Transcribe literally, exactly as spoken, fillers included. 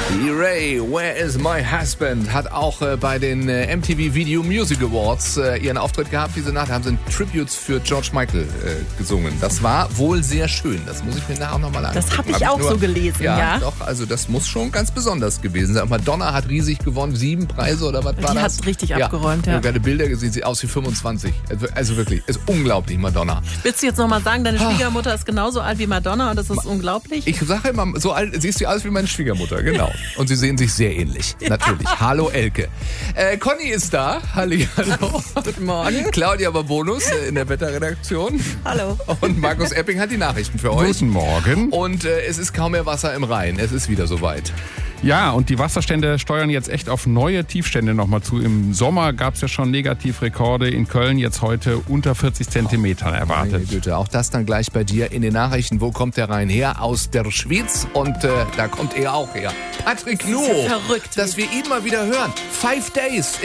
Ray, Where is my husband? Hat auch äh, bei den äh, M T V Video Music Awards äh, ihren Auftritt gehabt diese Nacht. Haben sie ein Tribute für George Michael äh, gesungen. Das war wohl sehr schön. Das muss ich mir nachher nochmal angucken. Das habe ich hab auch nur, so gelesen, ja. Ja, doch. Also das muss schon ganz besonders gewesen sein. Madonna hat riesig gewonnen. Sieben Preise oder was war Die das? hat richtig ja. abgeräumt, ja. Ich habe gerade Bilder gesehen. Sieht aus wie fünfundzwanzig. Also wirklich, ist unglaublich, Madonna. Willst du jetzt nochmal sagen, deine Schwiegermutter ist genauso alt wie Madonna und das ist unglaublich? Ich sage immer, so alt, siehst du aus wie meine Schwiegermutter, genau. Und sie sehen sich sehr ähnlich, natürlich. Hallo Elke. Äh, Conny ist da. Halli, hallo. Guten Morgen. Claudia Babonus äh, in der Wetterredaktion. Hallo. Und Markus Epping hat die Nachrichten für euch. Guten Morgen. Und äh, es ist kaum mehr Wasser im Rhein. Es ist wieder soweit. Ja, und die Wasserstände steuern jetzt echt auf neue Tiefstände nochmal zu. Im Sommer gab es ja schon Negativrekorde. In Köln jetzt heute unter vierzig Zentimetern erwartet. Meine Güte, auch das dann gleich bei dir in den Nachrichten. Wo kommt der Rhein her? Aus der Schweiz. Und äh, da kommt er auch her. Patrick Luo. Das ist ja verrückt. Dass wir ihn mal wieder hören. Five Days.